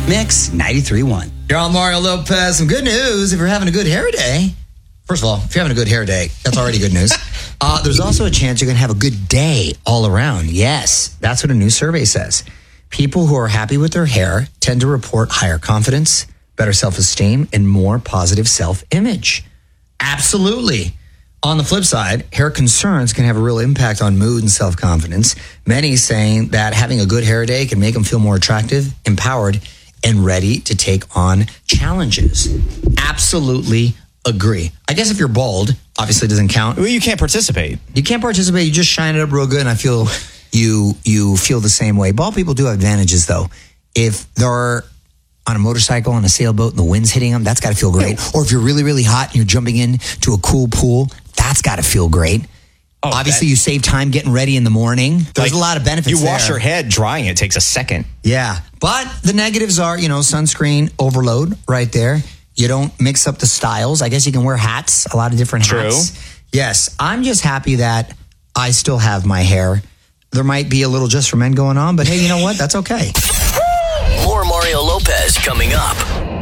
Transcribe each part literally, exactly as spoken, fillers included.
Mix ninety-three point one. You're on Mario Lopez. Some good news if you're having a good hair day. First of all, if you're having a good hair day, that's already good news. Uh, there's also a chance you're going to have a good day all around. Yes, that's what a new survey says. People who are happy with their hair tend to report higher confidence, better self-esteem, and more positive self-image. Absolutely. On the flip side, hair concerns can have a real impact on mood and self-confidence. Many saying that having a good hair day can make them feel more attractive, empowered, and ready to take on challenges. Absolutely agree. I guess if you're bald, obviously it doesn't count. Well, you can't participate. You can't participate. You just shine it up real good, and I feel you you feel the same way. Bald people do have advantages, though. If they're on a motorcycle, on a sailboat, and the wind's hitting them, that's got to feel great. Or if you're really, really hot and you're jumping into a cool pool, that's got to feel great. Oh, Obviously, that, you save time getting ready in the morning. There's like, a lot of benefits You wash there. your head, drying it takes a second. Yeah. But the negatives are, you know, sunscreen overload right there. You don't mix up the styles. I guess you can wear hats, a lot of different True. hats. Yes. I'm just happy that I still have my hair. There might be a little Just for Men going on, but hey, you know what? That's okay. More Mario Lopez coming up.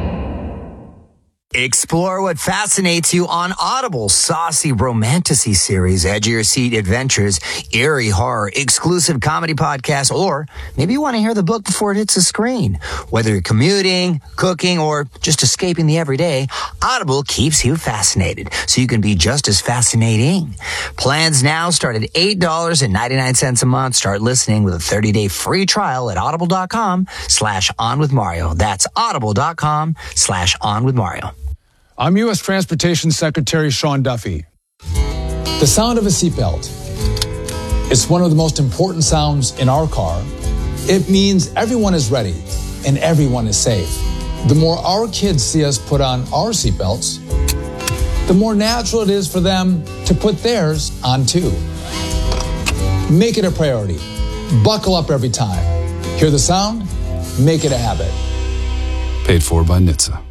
Explore what fascinates you on Audible's saucy romantasy series, edge of your seat adventures, eerie horror, exclusive comedy podcasts, or maybe you want to hear the book before it hits the screen. Whether you're commuting, cooking, or just escaping the everyday, Audible keeps you fascinated so you can be just as fascinating. Plans now start at eight dollars and ninety-nine cents a month. Start listening with a thirty-day free trial at audible.com slash on with Mario. That's audible.com slash on with Mario. I'm U S Transportation Secretary Sean Duffy. The sound of a seatbelt is one of the most important sounds in our car. It means everyone is ready and everyone is safe. The more our kids see us put on our seatbelts, the more natural it is for them to put theirs on too. Make it a priority. Buckle up every time. Hear the sound? Make it a habit. Paid for by N H T S A.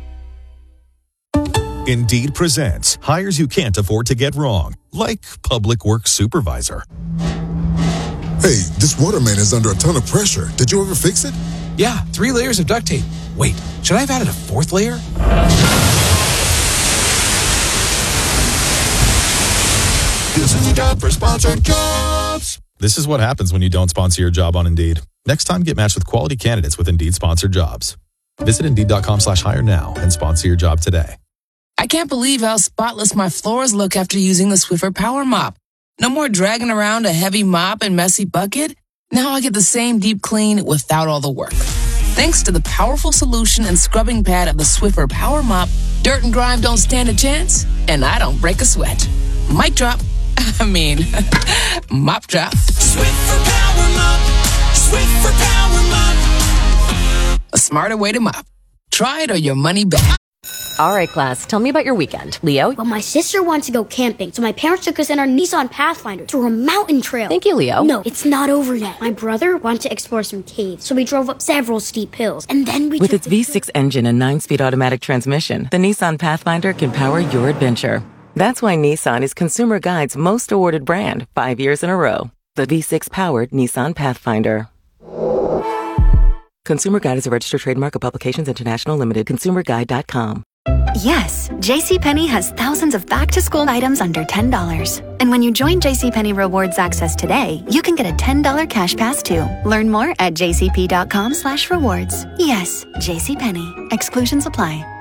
Indeed presents hires you can't afford to get wrong, like public works supervisor. Hey, this waterman is under a ton of pressure. Did you ever fix it? Yeah, three layers of duct tape. Wait, should I have added a fourth layer? This is a job for sponsored jobs. This is what happens when you don't sponsor your job on Indeed. Next time, get matched with quality candidates with Indeed sponsored jobs. Visit Indeed.com slash hire now and sponsor your job today. I can't believe how spotless my floors look after using the Swiffer Power Mop. No more dragging around a heavy mop and messy bucket. Now I get the same deep clean without all the work. Thanks to the powerful solution and scrubbing pad of the Swiffer Power Mop, dirt and grime don't stand a chance, and I don't break a sweat. Mic drop. I mean, mop drop. Swiffer Power Mop. Swiffer Power Mop. A smarter way to mop. Try it or your money back. All right, class, tell me about your weekend. Leo? Well, my sister wants to go camping, so my parents took us in our Nissan Pathfinder through a mountain trail. Thank you, Leo. No, it's not over yet. My brother wanted to explore some caves, so we drove up several steep hills, and then we... With its V six engine and nine-speed automatic transmission, the Nissan Pathfinder can power your adventure. That's why Nissan is Consumer Guide's most awarded brand, five years in a row. The V six-powered Nissan Pathfinder. Consumer Guide is a registered trademark of Publications International Limited. consumer guide dot com. Yes, JCPenney has thousands of back-to-school items under ten dollars. And when you join JCPenney Rewards Access today, you can get a ten dollars cash pass too. Learn more at jcp.com slash rewards. Yes, JCPenney. Exclusions apply.